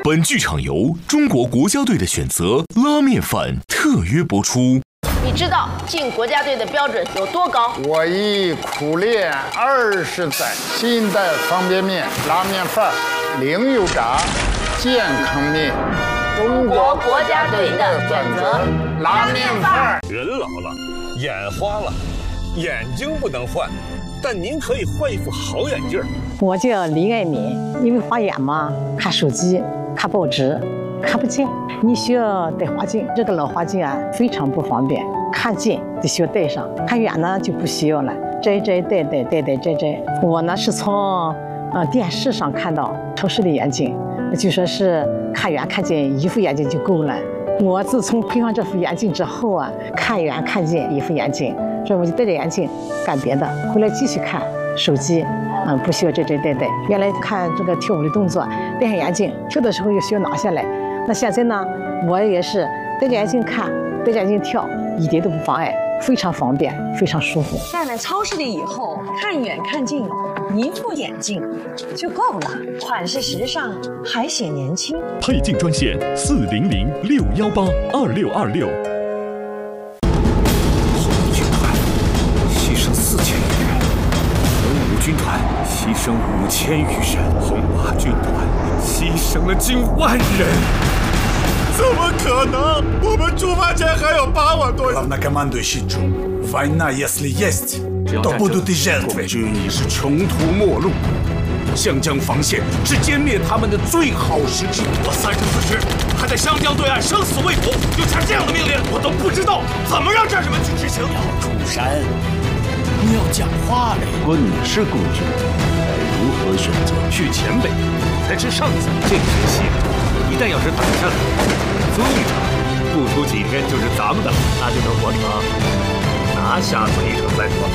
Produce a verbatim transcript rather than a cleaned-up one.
本剧场由中国国家队的选择拉面饭特约播出。 你知道进国家队的标准有多高？ 我已苦练二十载，新代方便面、拉面饭、零油炸、健康面。 中国国家队的选择拉面饭。 人老了，眼花了，眼睛不能换，但您可以换一副好眼镜。 我叫李爱民，因为花眼嘛，看手机、看报纸，看不见，你需要戴花镜。这个老花镜啊，非常不方便，看近得需要戴上，看远呢就不需要了，摘摘戴戴戴戴摘摘。我呢是从呃电视上看到超视力眼镜，就说是看远看近一副眼镜就够了。我自从配上这副眼镜之后啊，看远看近一副眼镜，所以我就戴着眼镜干别的，回来继续看手机。嗯，不需要摘摘戴戴。原来看这个跳舞的动作，戴上眼镜跳的时候又需要拿下来。那现在呢，我也是戴着眼镜看，戴着眼镜跳，一点都不妨碍，非常方便，非常舒服。 戴了超视力以后，看远看近，一副眼镜就够了，款式时尚，还显年轻。 配镜专线四零零六幺八二六二六。 红军团牺牲四千余人。军团牺牲五千余人，红八军团牺牲了近万人， 怎么可能？我们出发前还有八万多人。 Главнокомандующий Джо, война, если есть, то будут и жертвы. 军已是穷途末路，湘江防线是歼灭他们的最好时机。 我三十四师还在湘江对岸生死未卜，又下这样的命令，我都不知道怎么让战士们去执行。 要出山。你要讲话嘞！如果你是共军，该如何选择？ 去前北，才吃上层，这是西北。一旦要是打下来，遵义城不出几天就是咱们的，那就能活成拿下遵义城再说。